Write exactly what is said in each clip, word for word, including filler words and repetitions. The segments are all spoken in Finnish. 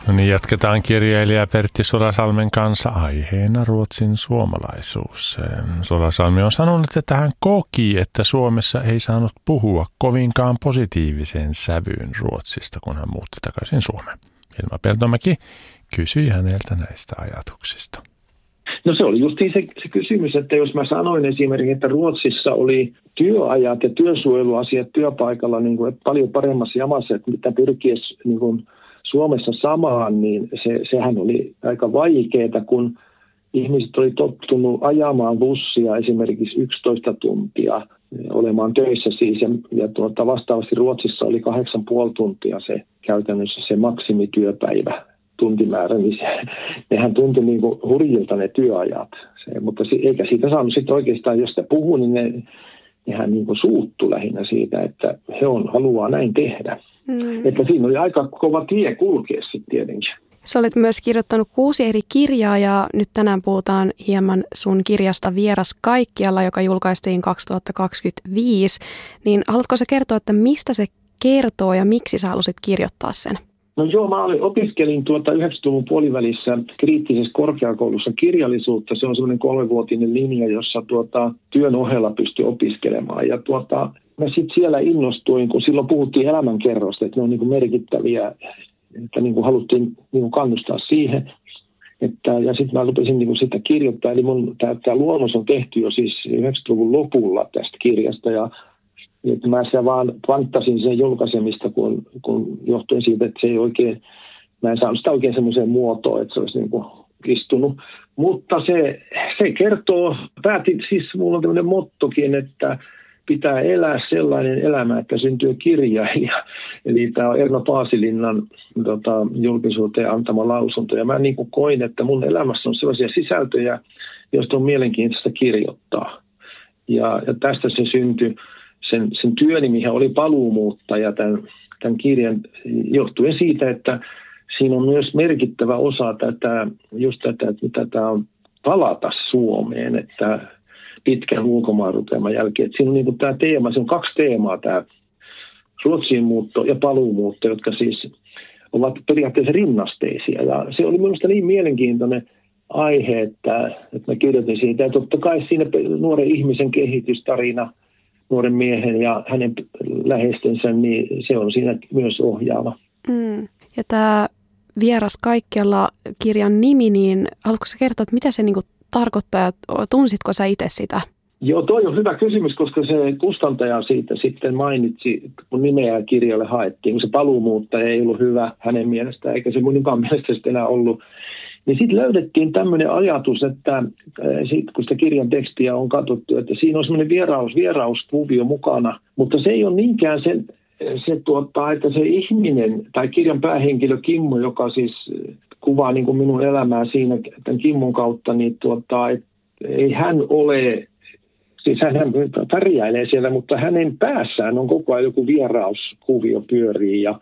No niin, jatketaan kirjailija Pertti Sodasalmen kanssa aiheena Ruotsin suomalaisuus. Sodasalmi on sanonut, että hän koki, että Suomessa ei saanut puhua kovinkaan positiiviseen sävyyn Ruotsista, kun hän muutti takaisin Suomeen. Hilma Peltomäki kysyi häneltä näistä ajatuksista. No se oli just se, se kysymys, että jos mä sanoin esimerkiksi, että Ruotsissa oli työajat ja työsuojeluasiat työpaikalla niin kuin paljon paremmassa jamassa, että mitä pyrkiessä niin kuin Suomessa samaan, niin se, sehän oli aika vaikeaa, kun ihmiset oli tottunut ajamaan bussia esimerkiksi yksitoista tuntia, olemaan töissä siis, ja, ja tuota, vastaavasti Ruotsissa oli kahdeksan puoli tuntia se käytännössä se maksimityöpäivä tuntimäärä, niin se, nehän tuntui niin kuin hurjilta ne työajat, se, mutta si, eikä siitä saanut sitten oikeastaan, jos sitä puhuu, niin ne, nehän niin kuin suuttu lähinnä siitä, että he on, haluaa näin tehdä. Mm. Että siinä oli aika kova tie kulkea sitten tietenkin. Sä olet myös kirjoittanut kuusi eri kirjaa ja nyt tänään puhutaan hieman sun kirjasta Vieras kaikkialla, joka julkaistiin kaksituhattakaksikymmentäviisi. Niin haluatko sä kertoa, että mistä se kertoo ja miksi sä halusit kirjoittaa sen? No joo, mä olin, opiskelin tuota yhdeksänkymmentäluvun puolivälissä kriittisessä korkeakoulussa kirjallisuutta. Se on semmoinen kolmevuotinen linja, jossa tuota, työn ohella pystyi opiskelemaan. Ja tuota, mä sitten siellä innostuin, kun silloin puhuttiin elämänkerrosta, että ne on niin kuin merkittäviä, että niin kuin haluttiin niin kuin kannustaa siihen. Että, ja sitten mä lupasin niin kuin sitä kirjoittaa. Eli mun tämä luonnos on tehty jo siis yhdeksänkymmentäluvun lopulla tästä kirjasta ja että mä sitä vaan panttasin sen julkaisemista, kun, kun johtuen siitä, että se ei oikein, mä en saanut sitä oikein semmoiseen muotoon, että se olisi niin kuin istunut. Mutta se, se kertoo, päätin, siis mulla on tämmöinen mottokin, että pitää elää sellainen elämä, että syntyy kirjailija. Eli tämä on Erno Paasilinnan tota, julkisuuteen antama lausunto. Ja mä niin kuin koin, että mun elämässä on sellaisia sisältöjä, joista on mielenkiintoista kirjoittaa. Ja, ja tästä se syntyi. Sen, sen työnimihän oli Paluumuuttaja tämän, tämän kirjan johtuen siitä, että siinä on myös merkittävä osa tätä, just tätä, että mitä tämä on palata Suomeen, että pitkän ulkomaanrupeaman jälkeen. Että siinä on niin kuin tämä teema, se on kaksi teemaa, tämä Ruotsiin muutto ja paluumuutto, jotka siis ovat periaatteessa rinnasteisia. Ja se oli minusta niin mielenkiintoinen aihe, että, että mä kirjoitin siitä. Ja totta kai siinä nuoren ihmisen kehitystarina, nuoren miehen ja hänen läheistensä, niin se on siinä myös ohjaava. Mm. Ja tämä Vieras kaikkialla -kirjan nimi, niin haluatko sä kertoa, että mitä se niinku tarkoittaa ja tunsitko sä itse sitä? Joo, toi on hyvä kysymys, koska se kustantaja siitä sitten mainitsi, kun nimeä kirjalle haettiin, kun se paluumuuttaja ei ollut hyvä hänen mielestään, eikä se minunkaan mielestä sitten enää ollut. Niin sitten löydettiin tämmöinen ajatus, että sit, kun sitä kirjan tekstiä on katsottu, että siinä on semmoinen vieraus, vierauskuvio mukana, mutta se ei ole niinkään sen, se tuottaa, että se ihminen tai kirjan päähenkilö Kimmo, joka siis kuvaa niin kuin minun elämää siinä tämän Kimmon kautta, niin tuottaa, että ei hän ole, siis hän pärjäilee siellä, mutta hänen päässään on koko ajan joku vierauskuvio pyörii ja,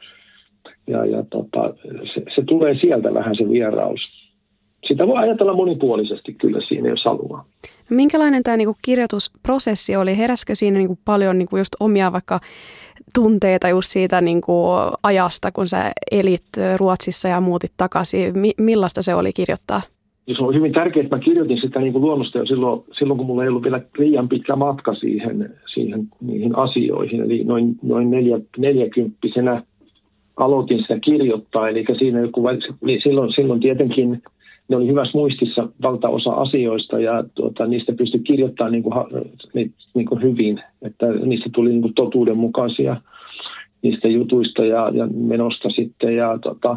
ja, ja tota, se, se tulee sieltä vähän se vieraus. Sitä voi ajatella monipuolisesti kyllä siinä, jos haluaa. No, minkälainen tämä niinku kirjoitusprosessi oli? Heräskö siinä niinku paljon niinku just omia vaikka tunteita just siitä niinku ajasta, kun sä elit Ruotsissa ja muutit takaisin? Mi- millaista se oli kirjoittaa? Ja se on hyvin tärkeää, että mä kirjoitin sitä niinku luonnosta jo silloin, silloin, kun mulla ei ollut vielä liian pitkä matka siihen, siihen niihin asioihin. Eli noin, noin neljä, neljäkymppisenä aloitin sitä kirjoittaa. Eli siinä joku, silloin, silloin tietenkin ne oli hyvässä muistissa valtaosa asioista ja tuota, niistä pystyi kirjoittamaan niin kuin, niin kuin hyvin, että niistä tuli niin kuin totuudenmukaisia niistä jutuista ja, ja menosta sitten. Ja, tuota,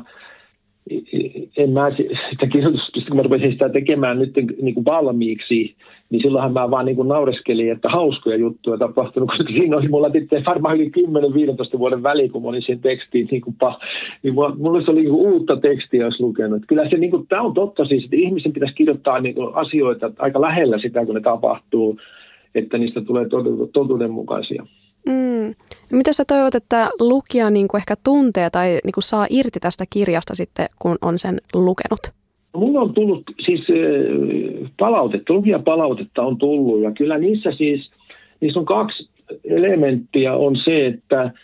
en mä sitä kirjoitusta, kun mä rupesin sitä tekemään nyt niin kuin valmiiksi, niin silloinhan mä vaan niin kuin naureskelin, että hauskoja juttuja tapahtunut, koska siinä oli mulla varmaan yli kymmenen viisitoista vuoden väliin, kun mä olin sen tekstiin, niin, kuin, niin mulla se oli niin kuin uutta tekstiä, jos lukenut. Kyllä se, niin kuin, tämä on totta siis, että ihmisen pitäisi kirjoittaa niin kuin asioita aika lähellä sitä, kun ne tapahtuu, että niistä tulee totuudenmukaisia. Mm. Mitä sä toivot, että lukija niin kuin ehkä tuntee tai niin kuin saa irti tästä kirjasta sitten, kun on sen lukenut? Mulla on tullut siis palautetta, lukijapalautetta on tullut ja kyllä niissä siis, niissä on kaksi elementtiä on se, että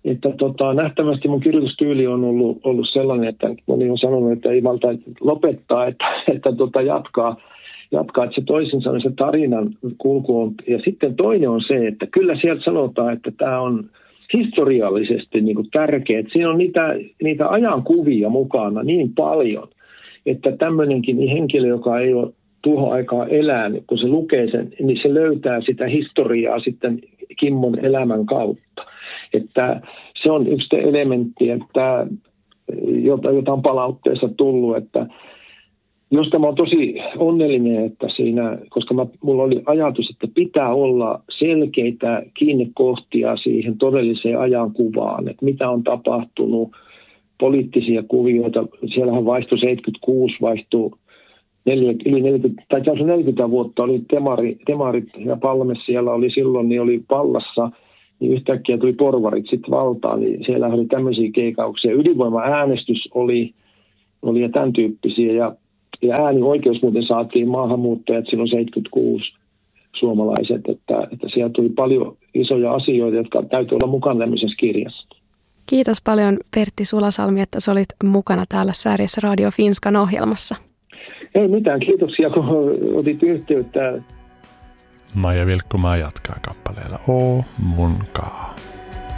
että tota, nähtävästi mun kirjoitustyyli on ollut, ollut sellainen, että moni on sanonut, että ei malta lopettaa, että, että tota, jatkaa, jatkaa, että se toisin sanoen se tarinan kulku on. Ja sitten toinen on se, että kyllä sieltä sanotaan, että tämä on historiallisesti niin kuin tärkeä. Että siinä on niitä, niitä ajankuvia mukana niin paljon, että tämmöinenkin henkilö, joka ei ole tuohon aikaan elää, kun se lukee sen, niin se löytää sitä historiaa sitten Kimmon elämän kautta. Että se on yksi elementti, että, jota, jota on palautteessa tullut, että josta mä oon tosi onnellinen, että siinä, koska mä, mulla oli ajatus, että pitää olla selkeitä kiinnekohtia siihen todelliseen ajankuvaan, että mitä on tapahtunut, poliittisia kuvioita, siellähän vaihtui seitsemänkymmentäkuusi, vaihtui yli neljäkymmentä, tai neljäkymmentä vuotta oli temari, Demarit ja Palme siellä oli silloin, niin oli vallassa, niin yhtäkkiä tuli porvarit sitten valtaan, niin siellä oli tämmöisiä keikauksia. Ydinvoima-äänestys oli, oli ja tämän tyyppisiä, ja, ja äänioikeus muuten saatiin maahanmuuttajat silloin seitsemänkymmentäkuusi suomalaiset, että, että siellä tuli paljon isoja asioita, jotka täytyy olla mukana tämmöisessä kirjassa. Kiitos paljon Pertti Sulasalmi, että sä olit mukana täällä Sveriges Radio Finskan ohjelmassa. Ei mitään, kiitoksia kun otit yhteyttä. Maija Vilkkumaa jatkaa kappaleella O mun kaa.